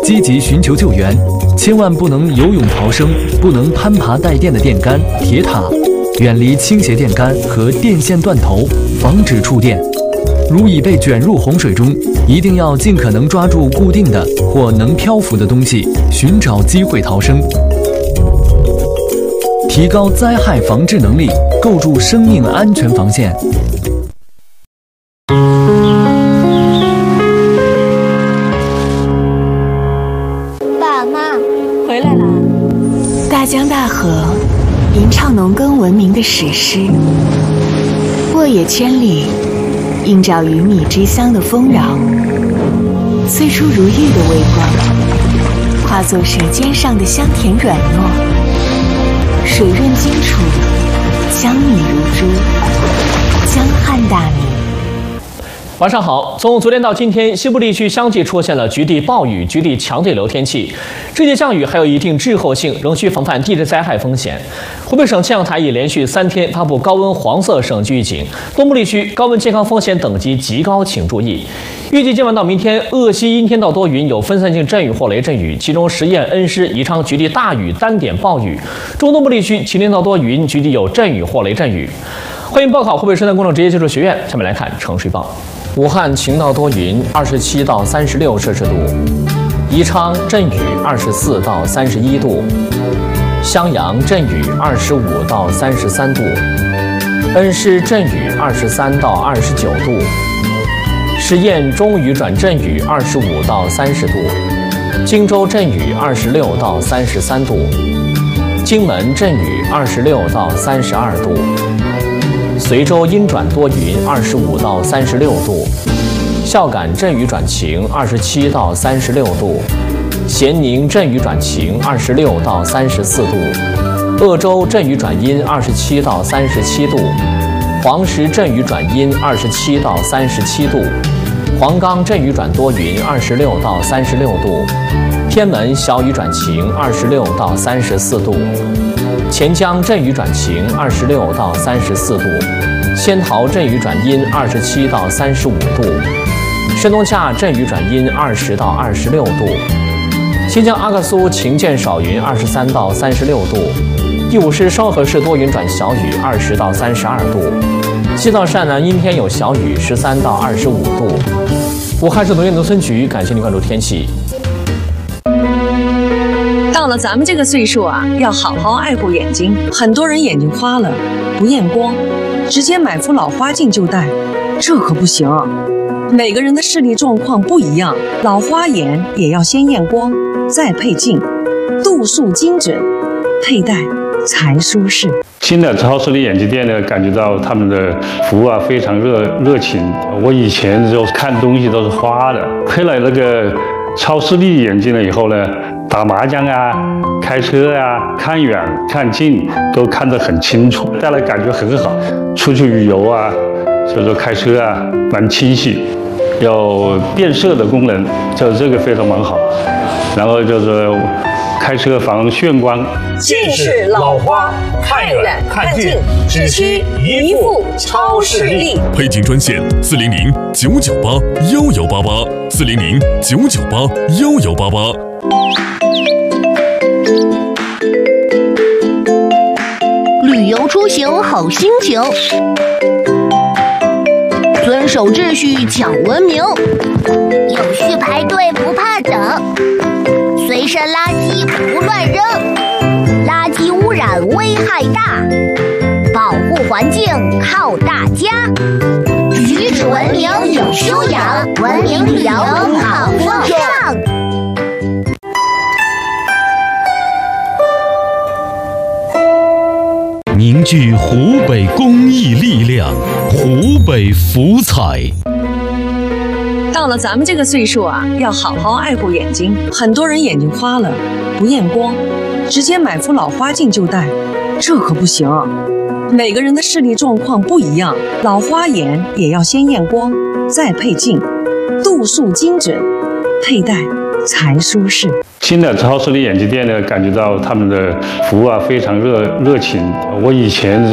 积极寻求救援，千万不能游泳逃生，不能攀爬带电的电杆、铁塔，远离倾斜电杆和电线断头，防止触电。如已被卷入洪水中，一定要尽可能抓住固定的或能漂浮的东西，寻找机会逃生。提高灾害防治能力，构筑生命安全防线。 爸妈回来了。 大江大河，吟唱农耕文明的史诗；沃野千里，映照鱼米之乡的丰饶。最初如玉的微光，化作舌尖上的香甜软糯。水润清楚，江米如珠，江汉大名。 晚上好，从昨天到今天，西部地区相继出现了局地暴雨、局地强对流天气。这些降雨还有一定滞后性，仍需防范地质灾害风险。湖北省气象台已连续3天发布高温黄色省级预警，东部地区高温健康风险等级极高，请注意。预计今晚到明天，鄂西阴天到多云，有分散性阵雨或雷阵雨，其中十堰、恩施、宜昌局地大雨单点暴雨；中东部地区晴天到多云，局地有阵雨或雷阵雨。欢迎报考湖北生态工程职业技术学院。下面来看城市预报。武汉晴到多云，27到36摄氏度；宜昌阵雨24到31度；襄阳阵雨25到33度；恩施阵雨23到29度；十堰中雨转阵雨25到30度；荆州阵雨26到33度；荆门阵雨26到32度；随州阴转多云25到36度；孝感阵雨转晴27到36度；咸宁阵雨转晴26到34度；鄂州阵雨转阴27到37度；黄石阵雨转阴27到37度；黄冈阵雨转多云26到36度；天门小雨转晴26到34度；钱江阵雨转晴26到34度；仙桃阵雨转阴27到35度；神农架阵雨转阴20到26度；新疆阿克苏晴间少云23到36度；第五市双河市多云转小雨20到32度；西藏善南阴天有小雨13到25度。武汉市农业农村局感谢您关注天气。 到了咱们这个岁数啊，要好好爱护眼睛。很多人眼睛花了，不验光，直接买副老花镜就戴，这可不行。每个人的视力状况不一样，老花眼也要先验光，再配镜，度数精准，佩戴才舒适。 新的超视力眼镜店呢，感觉到他们的服务啊非常热情。我以前就看东西都是花的，配了那个超视力眼镜了以后呢，打麻将啊、开车啊、看远看近都看得很清楚，戴了感觉很好。出去旅游啊，所以说开车啊蛮清晰，有变色的功能，这个非常蛮好。然后就是开车防眩光。 近视、老花、看远看近，只需一副超视力。 配镜专线400-998-1188，400-998-1188。 旅游出行好心情，遵守秩序讲文明，有序排队不怕等，随身垃圾不乱扔，垃圾污染危害大，保护环境靠大家，举止文明有修养，文明旅游好风尚。 凝聚湖北公益力量，湖北福彩。 到了咱们这个岁数啊，要好好爱护眼睛。很多人眼睛花了，不验光，直接买副老花镜就戴，这可不行。每个人的视力状况不一样，老花眼也要先验光，再配镜，度数精准，佩戴才舒适。 新的超视力眼镜店呢，感觉到他们的服务啊非常热情。我以前